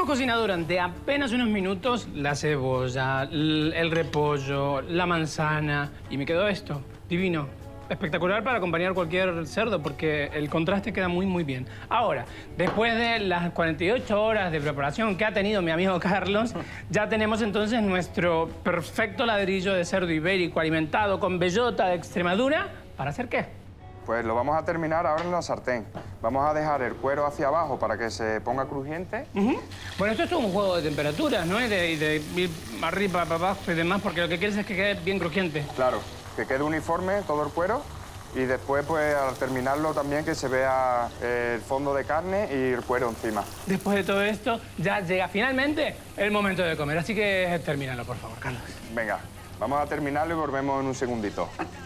hemos cocinado durante apenas unos minutos la cebolla, el repollo, la manzana y me quedó esto, divino. Espectacular para acompañar cualquier cerdo porque el contraste queda muy, muy bien. Ahora, después de las 48 horas de preparación que ha tenido mi amigo Carlos, ya tenemos entonces nuestro perfecto ladrillo de cerdo ibérico alimentado con bellota de Extremadura. ¿Para hacer qué? Pues lo vamos a terminar ahora en la sartén. Vamos a dejar el cuero hacia abajo para que se ponga crujiente. Bueno, esto es todo un juego de temperaturas, ¿no? Y de ir arriba, para abajo y demás, porque lo que quieres es que quede bien crujiente. Claro, que quede uniforme todo el cuero y después, pues, al terminarlo también que se vea el fondo de carne y el cuero encima. Después de todo esto, ya llega finalmente el momento de comer. Así que termínalo, por favor, Carlos. Venga, vamos a terminarlo y volvemos en un segundito.